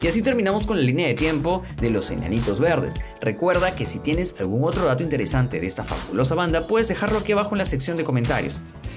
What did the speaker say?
Y así terminamos con la línea de tiempo de los Enanitos Verdes. Recuerda que si tienes algún otro dato interesante de esta fabulosa banda, puedes dejarlo aquí abajo en la sección de comentarios.